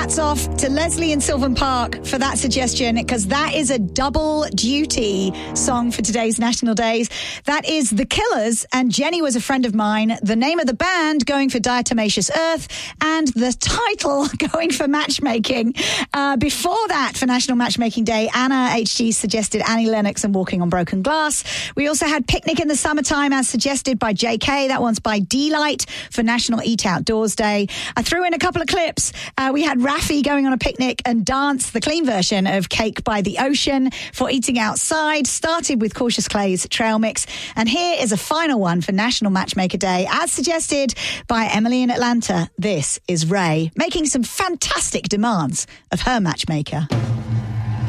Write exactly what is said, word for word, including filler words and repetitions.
hats off to Leslie in Sylvan Park for that suggestion, because that is a double duty song for today's National Days. That is The Killers and Jenny Was a Friend of Mine. The name of the band going for Diatomaceous Earth, and the title going for Matchmaking. Uh, before that, for National Matchmaking Day, Anna H G suggested Annie Lennox and Walking on Broken Glass. We also had Picnic in the Summertime, as suggested by J K. That one's by D-Light for National Eat Outdoors Day. I threw in a couple of clips. Uh, we had Raffi going on a picnic and Dance, the clean version of Cake by the Ocean, for eating outside. Started with Cautious Clay's Trail Mix. And here is a final one for National Matchmaker Day, as suggested by Emily in Atlanta. This is Ray, making some fantastic demands of her matchmaker.